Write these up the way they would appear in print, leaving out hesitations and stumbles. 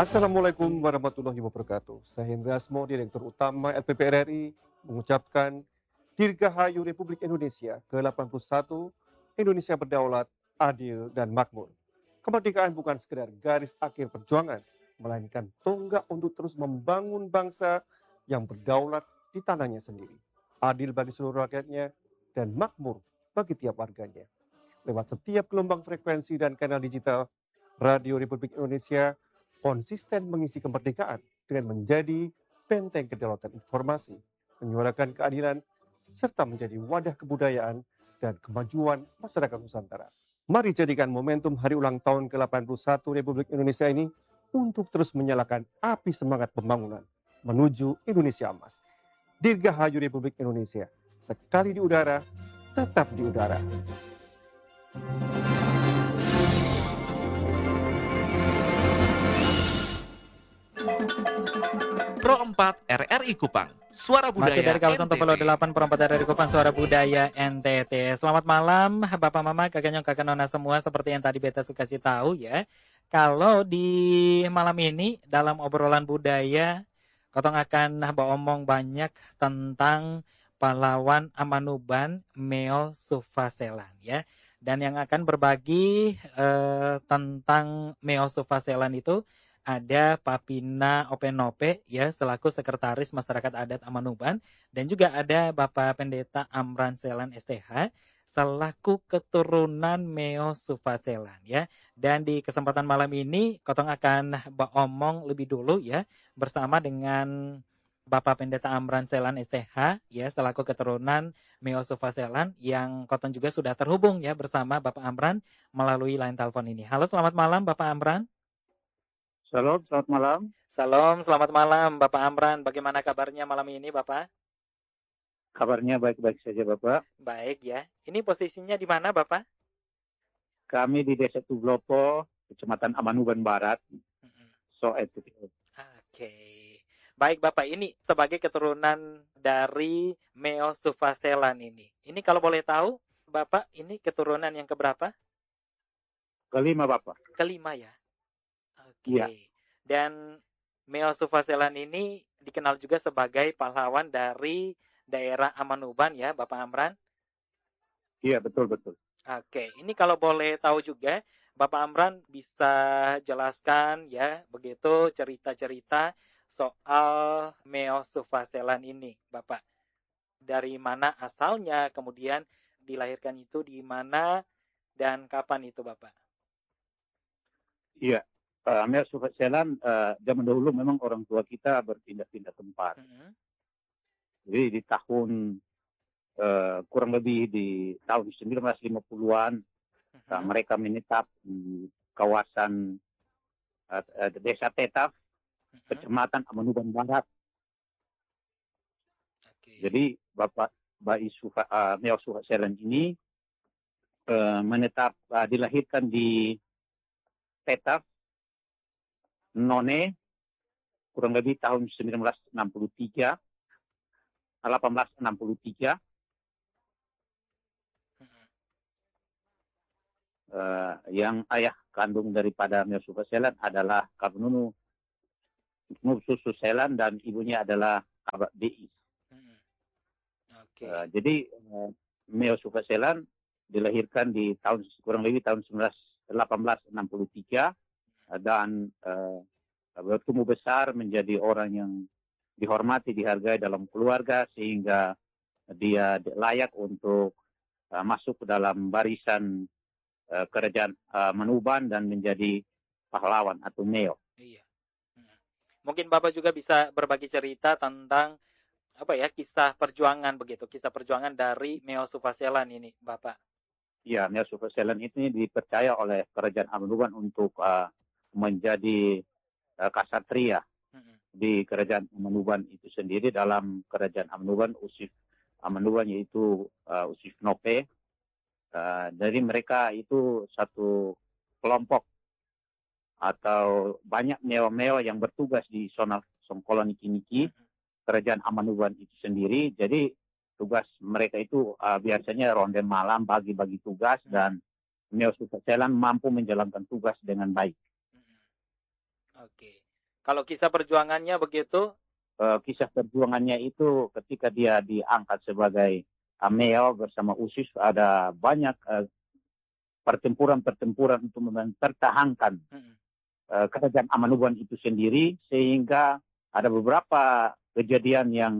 Assalamualaikum warahmatullahi wabarakatuh. Saya Hendra Asmo, Direktur Utama LPP RI, mengucapkan Dirgahayu Republik Indonesia ke-81, Indonesia berdaulat, adil, dan makmur. Kemerdekaan bukan sekedar garis akhir perjuangan, melainkan tonggak untuk terus membangun bangsa yang berdaulat di tanahnya sendiri, adil bagi seluruh rakyatnya, dan makmur bagi tiap warganya. Lewat setiap gelombang frekuensi dan kanal digital, Radio Republik Indonesia konsisten mengisi kemerdekaan dengan menjadi benteng kedaulatan informasi, menyuarakan keadilan, serta menjadi wadah kebudayaan dan kemajuan masyarakat Nusantara. Mari jadikan momentum hari ulang tahun ke-81 Republik Indonesia ini untuk terus menyalakan api semangat pembangunan menuju Indonesia emas. Dirgahayu Republik Indonesia, sekali di udara, tetap di udara. Pro 4 RRI Kupang, Suara Masih Budaya dari kawasan Topelo NTT. 8 Pro 4 RRI Kupang, Suara Budaya NTT. Selamat malam Bapak Mama, kakak nyong kakak nona semua. Seperti yang tadi beta suka kasih tahu ya, kalau di malam ini dalam obrolan budaya Kotong akan omong banyak tentang pahlawan Amanuban Meo Sufaselan ya. Dan yang akan berbagi tentang Meo Sufaselan itu ada Papina Openope ya selaku Sekretaris Masyarakat Adat Amanuban, dan juga ada Bapak Pendeta Amran Selan STH selaku keturunan Meo Sufaselan ya. Dan di kesempatan malam ini Kotong akan omong lebih dulu ya bersama dengan Bapak Pendeta Amran Selan STH ya selaku keturunan Meo Sufaselan yang Kotong juga sudah terhubung ya bersama Bapak Amran melalui line telepon ini. Halo, selamat malam Bapak Amran. Salam, selamat malam. Salam, selamat malam Bapak Amran. Bagaimana kabarnya malam ini Bapak? Kabarnya baik-baik saja Bapak. Baik ya. Ini posisinya di mana Bapak? Kami di Desa Tuglopo, Kecamatan Amanuban Barat. Oke. Baik Bapak, ini sebagai keturunan dari Meo Sufaselan ini. Ini kalau boleh tahu, Bapak ini keturunan yang keberapa? Kelima Bapak. Kelima ya. Oke. Iya. Dan Meo Sufaselan ini dikenal juga sebagai pahlawan dari daerah Amanuban ya, Bapak Amran? Iya, betul-betul. Oke, ini kalau boleh tahu juga, Bapak Amran bisa jelaskan ya, begitu cerita-cerita soal Meo Sufaselan ini, Bapak. Dari mana asalnya, kemudian dilahirkan itu di mana, dan kapan itu, Bapak? Iya. Meo Sufaselan zaman dahulu memang orang tua kita berpindah-pindah tempat. Jadi di tahun kurang lebih di tahun 1950-an mereka menetap di kawasan Desa Tetaf, Kecamatan Amanuban Barat. Jadi Bapak Meo Sufaselan ini menetap dilahirkan di Tetaf, None, kurang lebih tahun 1863. Yang ayah kandung daripada Meo Sufaselan adalah Kabnunu Sufaselan dan ibunya adalah Kabak Deis. Jadi Meo Sufaselan dilahirkan di tahun kurang lebih tahun 1863 dan bertumbuh besar menjadi orang yang dihormati, dihargai dalam keluarga sehingga dia layak untuk masuk ke dalam barisan kerajaan Amanuban dan menjadi pahlawan atau Meo. Iya. Mungkin Bapak juga bisa berbagi cerita tentang kisah perjuangan begitu, kisah perjuangan dari Meo Sufaselan ini, Bapak. Ya, Meo Sufaselan ini dipercaya oleh kerajaan Amanuban untuk menjadi kasatria di kerajaan Amanuban itu sendiri. Dalam kerajaan Amanuban, Usif Amanuban yaitu Usif Nope. Dari mereka itu satu kelompok atau banyak meo-meo yang bertugas di zona Songkolon Niki-Niki, kerajaan Amanuban itu sendiri. Jadi tugas mereka itu biasanya ronde malam, bagi-bagi tugas, dan Meo Sufaselan mampu menjalankan tugas dengan baik. Oke. Kalau kisah perjuangannya begitu? Kisah perjuangannya itu ketika dia diangkat sebagai Meo bersama USIS, ada banyak pertempuran-pertempuran untuk mempertahankan kerajaan Amanuban itu sendiri, sehingga ada beberapa kejadian yang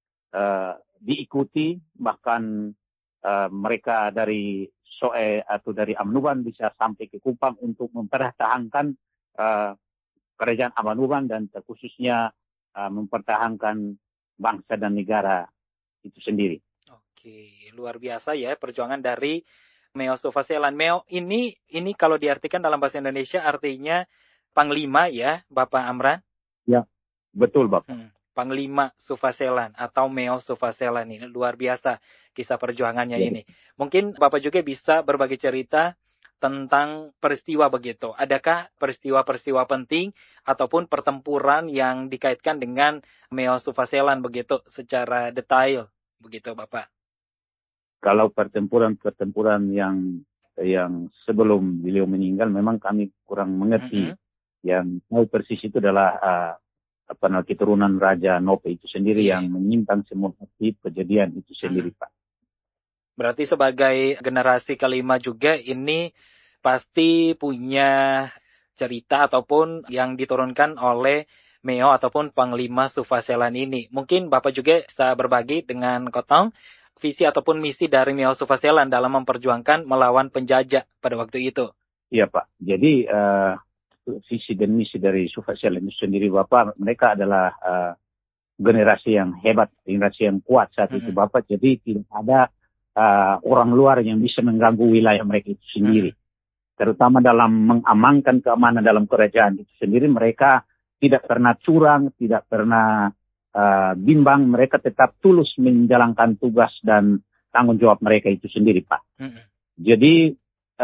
diikuti, bahkan mereka dari Soe atau dari Amanuban bisa sampai ke Kupang untuk mempertahankan kerajaan Amanuban dan khususnya mempertahankan bangsa dan negara itu sendiri. Oke, luar biasa ya perjuangan dari Meo Suvaselan. Meo ini kalau diartikan dalam bahasa Indonesia artinya Panglima ya, Bapak Amran? Ya, betul Bapak. Panglima Suvaselan atau Meo Suvaselan ini luar biasa kisah perjuangannya Ya. ini. Mungkin Bapak juga bisa berbagi cerita tentang peristiwa begitu. Adakah peristiwa-peristiwa penting ataupun pertempuran yang dikaitkan dengan Meo Suvaselan begitu secara detail begitu Bapak? Kalau pertempuran yang sebelum beliau meninggal memang kami kurang mengerti. Yang tahu persis itu adalah keturunan Raja Nope itu sendiri yang menyimpan semua kejadian itu sendiri Pak. Berarti sebagai generasi kelima juga ini pasti punya cerita ataupun yang diturunkan oleh Meo ataupun Panglima Suvaselan ini. Mungkin Bapak juga bisa berbagi dengan Kotong visi ataupun misi dari Meo Suvaselan dalam memperjuangkan melawan penjajah pada waktu itu. Iya Pak. Jadi visi dan misi dari Suvaselan itu sendiri Bapak, mereka adalah generasi yang hebat, generasi yang kuat saat itu Bapak. Jadi tidak ada orang luar yang bisa mengganggu wilayah mereka itu sendiri. Terutama dalam mengamankan keamanan dalam kerajaan itu sendiri, mereka tidak pernah curang, tidak pernah bimbang, mereka tetap tulus menjalankan tugas dan tanggung jawab mereka itu sendiri Pak. Jadi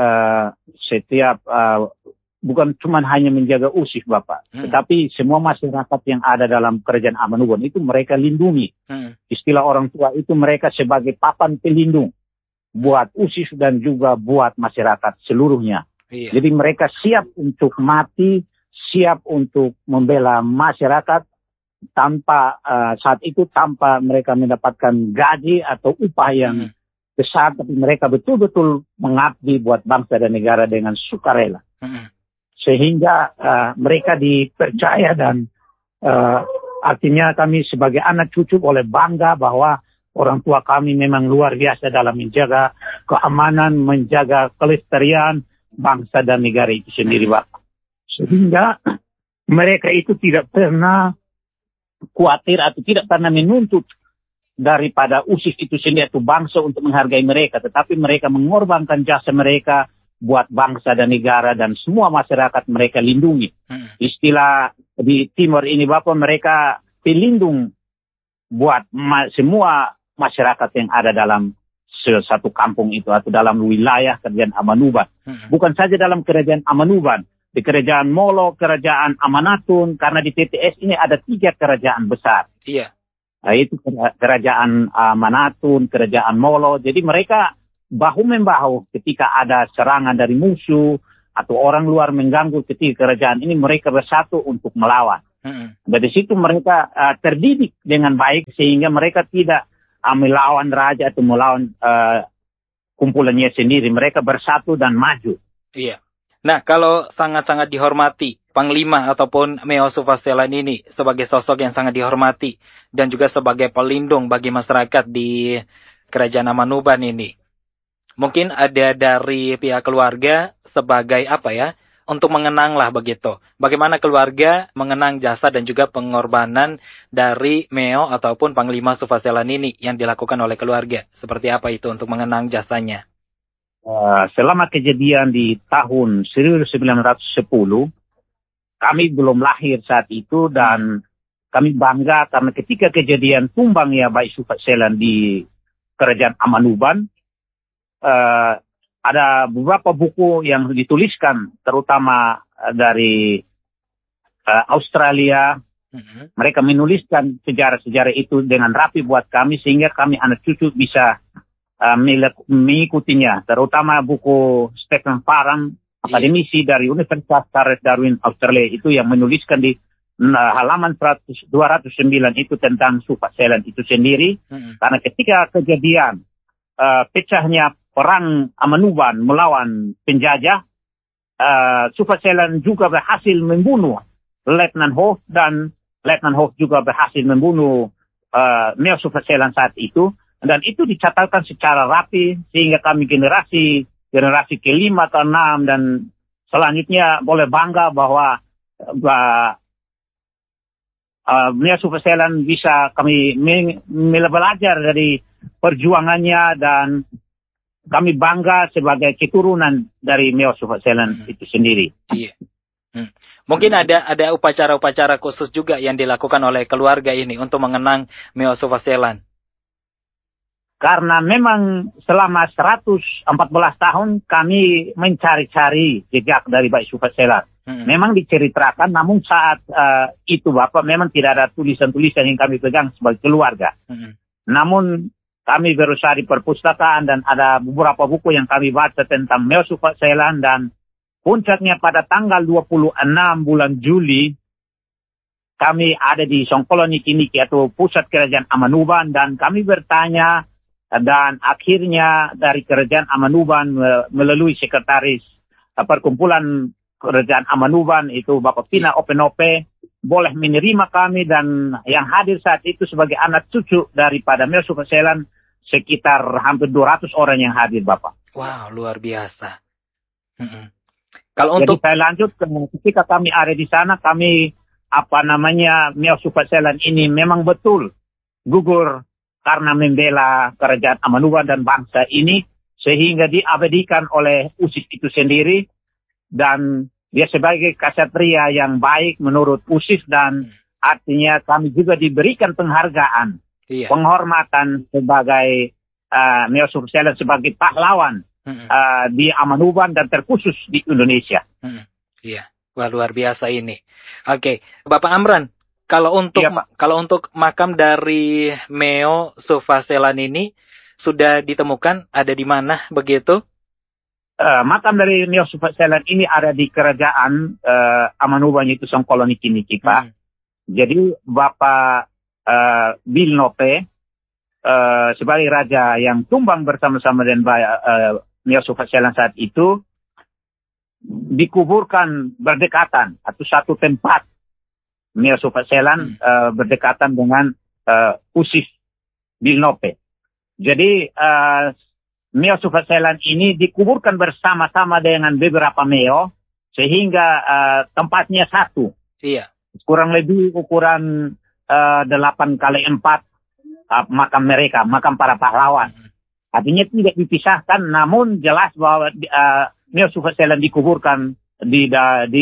setiap bukan cuma hanya menjaga USIS Bapak, tetapi semua masyarakat yang ada dalam kerajaan Amanuban itu mereka lindungi. Istilah orang tua itu mereka sebagai papan pelindung buat USIS dan juga buat masyarakat seluruhnya. Jadi mereka siap untuk mati, siap untuk membela masyarakat tanpa saat itu tanpa mereka mendapatkan gaji atau upah yang besar, tapi mereka betul-betul mengabdi buat bangsa dan negara dengan sukarela. Sehingga mereka dipercaya dan artinya kami sebagai anak cucu boleh bangga bahwa orang tua kami memang luar biasa dalam menjaga keamanan, menjaga kelestarian bangsa dan negara itu sendiri Bapak. Sehingga mereka itu tidak pernah khawatir atau tidak pernah menuntut daripada USIS itu sendiri atau bangsa untuk menghargai mereka, tetapi mereka mengorbankan jasa mereka buat bangsa dan negara dan semua masyarakat mereka lindungi. Istilah di Timur ini Bapak, mereka pelindung buat semua masyarakat yang ada dalam satu kampung itu atau dalam wilayah kerajaan Amanuban. Bukan saja dalam kerajaan Amanuban, di kerajaan Molo, kerajaan Amanatun, karena di TTS ini ada 3 kerajaan besar. Iya. Nah, itu kerajaan Amanatun, kerajaan Molo. Jadi mereka bahu-membahu ketika ada serangan dari musuh atau orang luar mengganggu ketika kerajaan ini, mereka bersatu untuk melawan. Dari situ mereka terdidik dengan baik sehingga mereka tidak melawan raja atau melawan kumpulannya sendiri. Mereka bersatu dan maju. Iya. Nah, kalau sangat-sangat dihormati Panglima ataupun Meo Suvaselan ini sebagai sosok yang sangat dihormati dan juga sebagai pelindung bagi masyarakat di kerajaan Amanuban ini. Mungkin ada dari pihak keluarga sebagai apa ya, untuk mengenang lah begitu. Bagaimana keluarga mengenang jasa dan juga pengorbanan dari Meo ataupun Panglima Suvaselan ini yang dilakukan oleh keluarga. Seperti apa itu untuk mengenang jasanya? Selama kejadian di tahun 1910, kami belum lahir saat itu dan kami bangga karena ketika kejadian tumbang ya Baik Suvaselan di kerajaan Amanuban, ada beberapa buku yang dituliskan terutama dari Australia. Mereka menuliskan sejarah-sejarah itu dengan rapi buat kami sehingga kami anak cucu bisa mengikutinya. Terutama buku Stephen Parham akademisi dari Universitas Charles Darwin Australia itu yang menuliskan di halaman 209 itu tentang Swaziland itu sendiri. Karena ketika kejadian pecahnya perang Amanuban melawan penjajah, Swaziland juga berhasil membunuh Letnan Hof, dan Letnan Hof juga berhasil membunuh Neo Swaziland saat itu, dan itu dicatatkan secara rapi sehingga kami generasi kelima atau enam dan selanjutnya boleh bangga bahwa Neo Swaziland bisa kami belajar dari perjuangannya, dan kami bangga sebagai keturunan dari Neo Swaziland itu sendiri. Iya. Mungkin ada upacara-upacara khusus juga yang dilakukan oleh keluarga ini untuk mengenang Neo Swaziland. Karena memang selama 114 tahun kami mencari-cari jejak dari Baik Swaziland. Memang diceritakan, namun saat itu Bapak memang tidak ada tulisan-tulisan yang kami pegang sebagai keluarga. Namun kami berusaha di perpustakaan dan ada beberapa buku yang kami baca tentang Neo Swaziland, dan puncaknya pada tanggal 26 bulan Juli kami ada di Songkolo Niki-Niki atau pusat kerajaan Amanuban, dan kami bertanya, dan akhirnya dari kerajaan Amanuban melalui sekretaris perkumpulan kerajaan Amanuban itu Bapak Pina Openope boleh menerima kami, dan yang hadir saat itu sebagai anak cucu daripada Neo Swaziland sekitar hampir 200 orang yang hadir Bapak. Wow, luar biasa. Jadi saya lanjut, ketika kami ada di sana, kami Neo Swaziland ini memang betul gugur karena membela kerajaan Amanuban dan bangsa ini, sehingga diabadikan oleh USIS itu sendiri, dan dia sebagai ksatria yang baik menurut USIS, dan artinya kami juga diberikan penghargaan, penghormatan sebagai Neo Swaziland sebagai pahlawan di Amanuban dan terkhusus di Indonesia. Iya, wah luar biasa ini. Oke, Bapak Amran, kalau untuk makam dari Neo Swaziland ini sudah ditemukan ada di mana begitu? Makam dari Neo Swaziland ini ada di kerajaan Amanuban, itu Songkolo Niki-Niki, Pak. Jadi Bapak Bill Nope sebagai raja yang tumbang bersama-sama dengan Neo Swaziland saat itu dikuburkan berdekatan atau satu tempat. Neo Swaziland berdekatan dengan USIS Bill Nope. Jadi Neo Swaziland ini dikuburkan bersama-sama dengan beberapa Neo sehingga tempatnya satu. Iya. Kurang lebih ukuran 8x4 makam mereka, makam para pahlawan. Artinya tidak dipisahkan, namun jelas bahwa Neo Swaziland dikuburkan di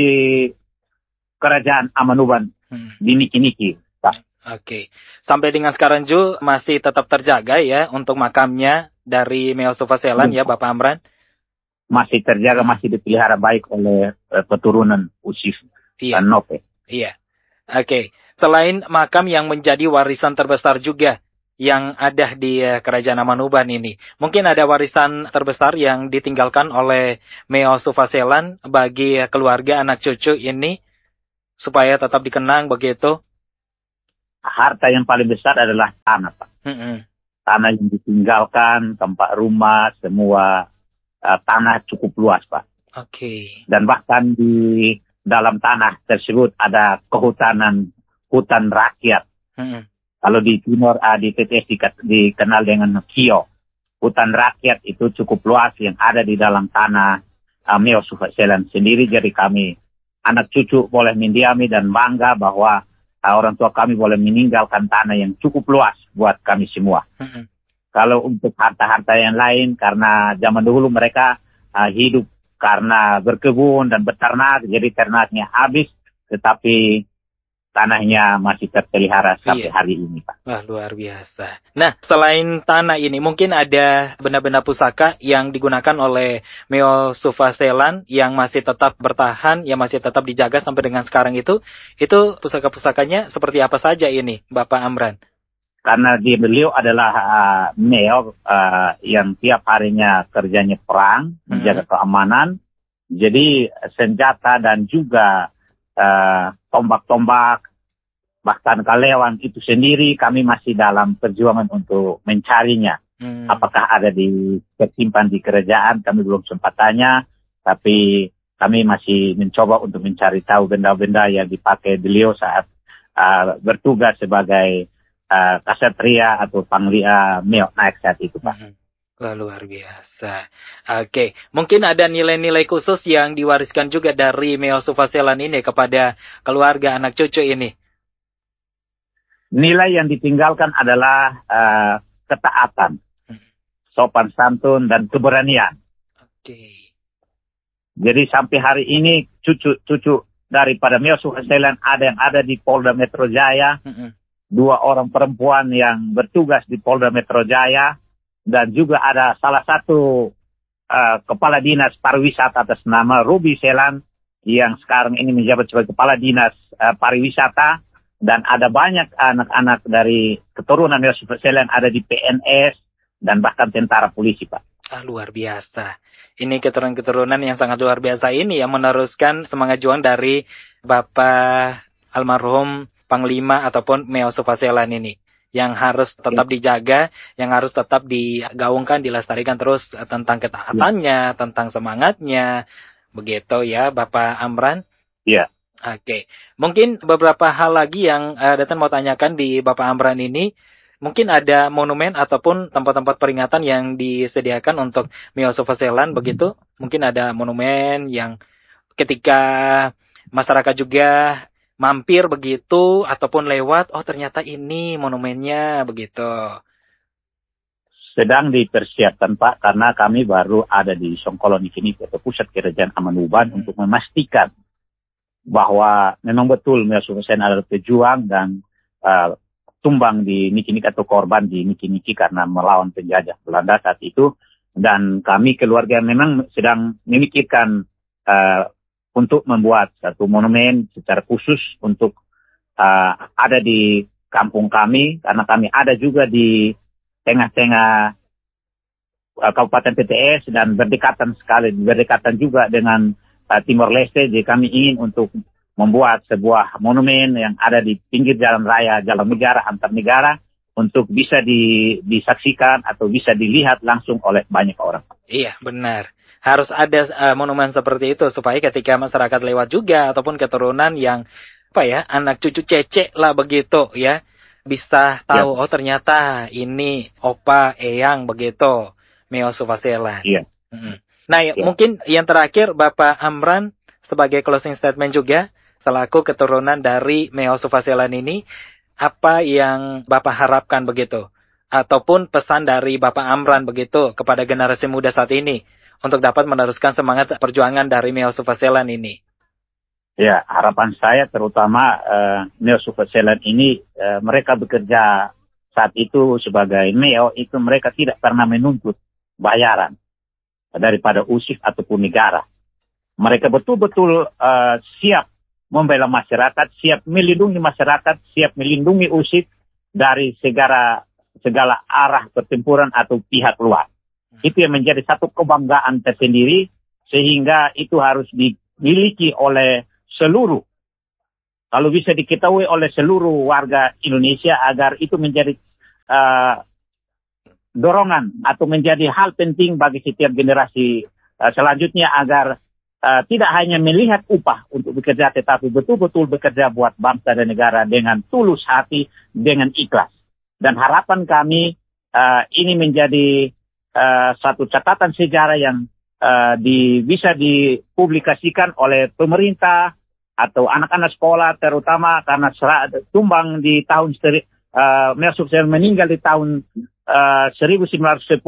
kerajaan Amanuban di Niki-Niki. Oke. Sampai dengan sekarang juga masih tetap terjaga ya untuk makamnya dari Neo Swaziland ya Bapak Amran? Masih terjaga, masih dipelihara baik oleh keturunan USIS dan Nope. Iya. Oke. Selain makam yang menjadi warisan terbesar juga yang ada di kerajaan Amanuban ini, mungkin ada warisan terbesar yang ditinggalkan oleh Neo Swaziland bagi keluarga anak cucu ini supaya tetap dikenang begitu? Harta yang paling besar adalah tanah, Pak. Tanah yang ditinggalkan, tempat rumah, semua tanah cukup luas, Pak. Oke. Dan bahkan di dalam tanah tersebut ada hutan rakyat. Kalau di Timor, di TTS dikenal dengan Kio. Hutan rakyat itu cukup luas yang ada di dalam tanah Neo Swaziland sendiri. Jadi kami, anak cucu boleh mendiami dan bangga bahwa orang tua kami boleh meninggalkan tanah yang cukup luas buat kami semua. Kalau untuk harta-harta yang lain, karena zaman dulu mereka hidup karena berkebun dan beternak, jadi ternaknya habis, tetapi tanahnya masih terpelihara sampai hari ini, Pak. Wah, luar biasa. Nah, selain tanah ini, mungkin ada benda-benda pusaka yang digunakan oleh Neo Swaziland yang masih tetap bertahan, yang masih tetap dijaga sampai dengan sekarang itu pusaka-pusakanya seperti apa saja ini, Bapak Amran? Karena beliau adalah Neo yang tiap harinya kerjanya perang, menjaga keamanan, Jadi senjata dan juga tombak-tombak, bahkan kalewan itu sendiri kami masih dalam perjuangan untuk mencarinya. Apakah ada tersimpan di kerajaan, kami belum sempat tanya, tapi kami masih mencoba untuk mencari tahu benda-benda yang dipakai beliau saat bertugas sebagai Kasatria atau Panglima Meo Naik saat itu, Pak. Wah, luar biasa. Oke, mungkin ada nilai-nilai khusus yang diwariskan juga dari Meo Sufaselan ini kepada keluarga anak cucu ini. Nilai yang ditinggalkan adalah ketaatan, sopan santun, dan keberanian. Oke. Jadi sampai hari ini cucu daripada Meo Sufaselan ada yang ada di Polda Metro Jaya, 2 orang perempuan yang bertugas di Polda Metro Jaya, dan juga ada salah satu kepala dinas pariwisata atas nama Ruby Selan yang sekarang ini menjabat sebagai kepala dinas pariwisata, dan ada banyak anak-anak dari keturunan Meo Sufaselan ada di PNS dan bahkan tentara polisi, Pak. Luar biasa. Ini keturunan-keturunan yang sangat luar biasa ini yang meneruskan semangat juang dari Bapak almarhum Panglima ataupun Meo Sufaselan ini. Yang harus tetap dijaga, yang harus tetap digaungkan, dilestarikan terus tentang ketaatannya, tentang semangatnya. Begitu ya, Bapak Amran? Iya. Oke. Mungkin beberapa hal lagi yang Datan mau tanyakan di Bapak Amran ini. Mungkin ada monumen ataupun tempat-tempat peringatan yang disediakan untuk Meo Sufaselan begitu. Mungkin ada monumen yang ketika masyarakat juga mampir begitu ataupun lewat, oh ternyata ini monumennya begitu. Sedang dipersiapkan, Pak, karena kami baru ada di Songkolo Niki atau pusat kerajaan Amanuban untuk memastikan bahwa memang betul Meo Sufaselan adalah pejuang dan tumbang di Niki atau korban di Niki karena melawan penjajah Belanda saat itu. Dan kami keluarga memang sedang memikirkan untuk membuat satu monumen secara khusus untuk ada di kampung kami, karena kami ada juga di tengah-tengah Kabupaten PTS dan berdekatan juga dengan Timor Leste. Jadi kami ingin untuk membuat sebuah monumen yang ada di pinggir jalan raya, jalan negara, antar negara, untuk bisa disaksikan atau bisa dilihat langsung oleh banyak orang. Iya, benar. Harus ada monumen seperti itu supaya ketika masyarakat lewat juga ataupun keturunan yang anak cucu cece lah begitu ya, bisa tahu oh ternyata ini opa eyang begitu Meo Sufaselan. Iya. Nah, mungkin yang terakhir Bapak Amran sebagai closing statement juga selaku keturunan dari Meo Sufaselan ini, apa yang Bapak harapkan begitu ataupun pesan dari Bapak Amran begitu kepada generasi muda saat ini untuk dapat meneruskan semangat perjuangan dari Meo Sufaselan ini? Ya, harapan saya terutama Meo Sufaselan ini, mereka bekerja saat itu sebagai Meo, itu mereka tidak pernah menuntut bayaran daripada USIF ataupun negara. Mereka betul-betul siap membela masyarakat, siap melindungi masyarakat, siap melindungi USIF dari segala arah pertempuran atau pihak luar. Itu yang menjadi satu kebanggaan tersendiri, sehingga itu harus dimiliki oleh seluruh, kalau bisa diketahui oleh seluruh warga Indonesia, agar itu menjadi dorongan atau menjadi hal penting bagi setiap generasi selanjutnya, agar tidak hanya melihat upah untuk bekerja, tetapi betul-betul bekerja buat bangsa dan negara dengan tulus hati, dengan ikhlas. Dan harapan kami ini menjadi satu catatan sejarah yang bisa dipublikasikan oleh pemerintah atau anak-anak sekolah, terutama karena tumbang di tahun Meo Sufaselan meninggal di tahun 1910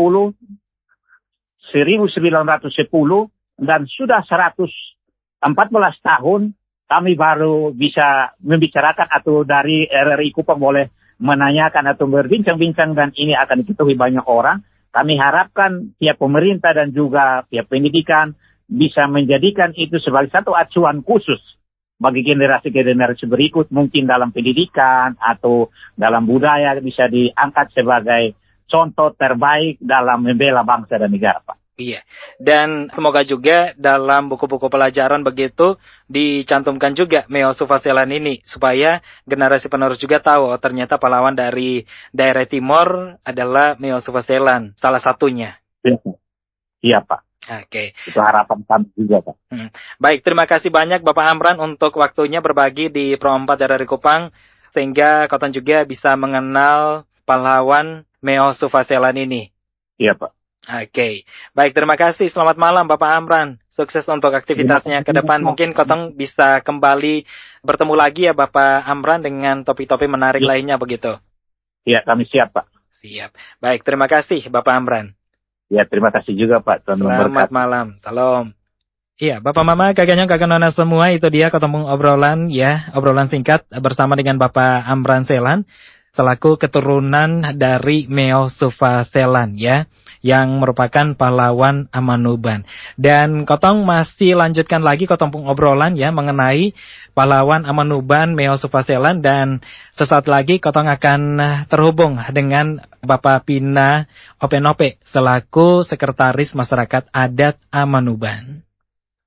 dan sudah 114 tahun kami baru bisa membicarakan, atau dari RRI Kupang boleh menanyakan atau berbincang-bincang, dan ini akan diketahui banyak orang. Kami harapkan pihak pemerintah dan juga pihak pendidikan bisa menjadikan itu sebagai satu acuan khusus bagi generasi-generasi berikut, mungkin dalam pendidikan atau dalam budaya bisa diangkat sebagai contoh terbaik dalam membela bangsa dan negara, Pak. Iya. Dan semoga juga dalam buku-buku pelajaran begitu dicantumkan juga Meo Suvaselan ini supaya generasi penerus juga tahu oh, ternyata pahlawan dari daerah timur adalah Meo Suvaselan salah satunya. Iya, Pak. Oke. Itu harapan kami juga, Pak. Baik, terima kasih banyak Bapak Amran untuk waktunya berbagi di Pro 4 RRI Kupang sehingga Koton juga bisa mengenal pahlawan Meo Suvaselan ini. Iya, Pak. Oke, baik, terima kasih. Selamat malam Bapak Amran. Sukses untuk aktivitasnya ke depan. Mungkin Kotong bisa kembali bertemu lagi ya Bapak Amran dengan topik-topik menarik lainnya begitu. Iya, kami siap, Pak. Siap. Baik, terima kasih Bapak Amran. Ya, terima kasih juga, Pak. Tuhan Selamat memberkati. malam. Salam. Iya, Bapak Mama, kakaknya kakak nona semua, itu dia ketemu obrolan singkat bersama dengan Bapak Amran Selan selaku keturunan dari Meo Suvaselan ya, yang merupakan pahlawan Amanuban. Dan Kotong masih lanjutkan lagi Kotong obrolan ya mengenai pahlawan Amanuban Meo Suvaselan, dan sesaat lagi Kotong akan terhubung dengan Bapak Pina Openope selaku Sekretaris Masyarakat Adat Amanuban.